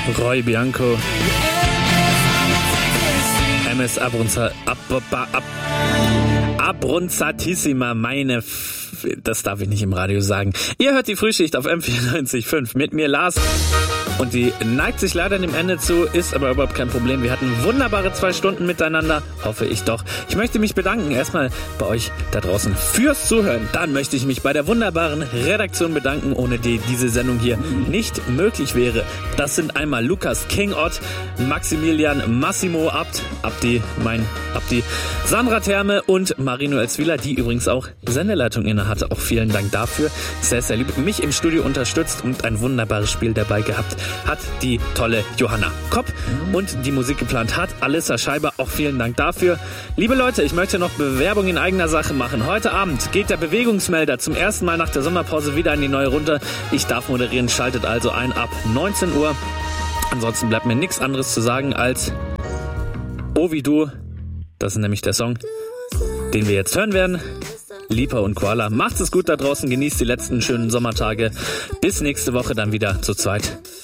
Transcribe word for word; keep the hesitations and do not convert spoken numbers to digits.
Roy Bianco, M S Abrunza, ab, ab, ab, Abrunzatissima, meine F- das darf ich nicht im Radio sagen. Ihr hört die Frühschicht auf M vierundneunzig Komma fünf mit mir Lars. Und die neigt sich leider dem Ende zu, ist aber überhaupt kein Problem. Wir hatten wunderbare zwei Stunden miteinander, hoffe ich doch. Ich möchte mich bedanken erstmal bei euch da draußen fürs Zuhören. Dann möchte ich mich bei der wunderbaren Redaktion bedanken, ohne die diese Sendung hier nicht möglich wäre. Das sind einmal Lukas King Ott, Maximilian Massimo Abt, Abdi, mein Abdi, Sandra Therme und Marino Elzwiller, die übrigens auch Sendeleitung inne hatte. Auch vielen Dank dafür. Sehr, sehr lieb. Mich im Studio unterstützt und ein wunderbares Spiel dabei gehabt hat die tolle Johanna Kopp und die Musik geplant hat Alissa Scheiber. Auch vielen Dank dafür. Liebe Leute, ich möchte noch Bewerbung in eigener Sache machen. Heute Abend geht der Bewegungsmelder zum ersten Mal nach der Sommerpause wieder in die neue Runde. Ich darf moderieren, schaltet also ein ab neunzehn Uhr. Ansonsten bleibt mir nichts anderes zu sagen als Oh wie du. Das ist nämlich der Song, den wir jetzt hören werden. Lipa und Koala. Macht es gut da draußen, genießt die letzten schönen Sommertage. Bis nächste Woche dann wieder zu zweit.